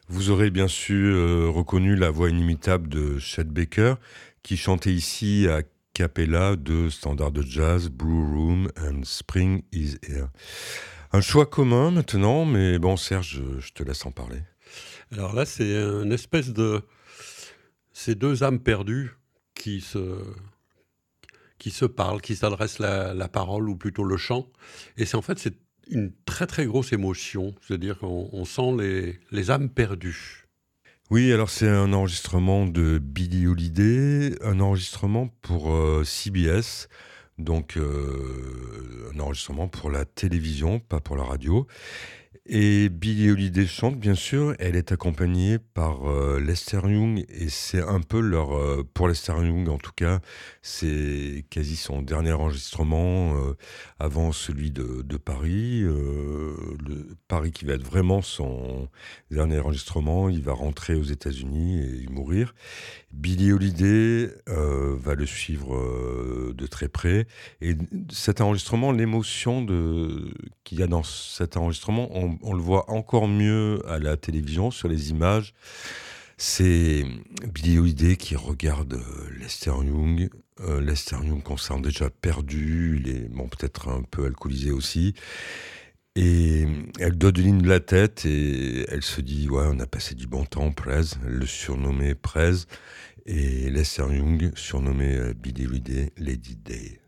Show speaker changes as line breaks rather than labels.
Vous aurez bien sûr reconnu la voix inimitable de Chet Baker, qui chantait ici à cappella de standards de jazz, Blue Room and Spring is Here. Un choix commun maintenant, mais bon Serge, je te laisse en parler.
Alors là, c'est une espèce de ces deux âmes perdues qui se, qui se parlent, qui s'adressent la parole ou plutôt le chant. Et c'est en fait c'est une très très grosse émotion, c'est-à-dire qu'on sent les âmes perdues.
Oui, alors c'est un enregistrement de Billie Holiday, un enregistrement pour CBS, donc un enregistrement pour la télévision, pas pour la radio. Et Billie Holiday chante, bien sûr, elle est accompagnée par Lester Young, et c'est un peu leur... pour Lester Young, en tout cas, c'est quasi son dernier enregistrement avant celui de Paris. Le Paris qui va être vraiment son dernier enregistrement, il va rentrer aux États-Unis et mourir. Billie Holiday va le suivre de très près. Et cet enregistrement, l'émotion qu'il y a dans cet enregistrement, on le voit encore mieux à la télévision, sur les images. C'est Billie Holiday qui regarde Lester Young. Lester Young qu'on sent déjà perdu, il est bon, peut-être un peu alcoolisé aussi. Et elle doit de ligne de la tête et elle se dit ouais, on a passé du bon temps, Prez. Elle le surnommait Prez. Et Lester Young surnommé Billie Holiday Lady Day.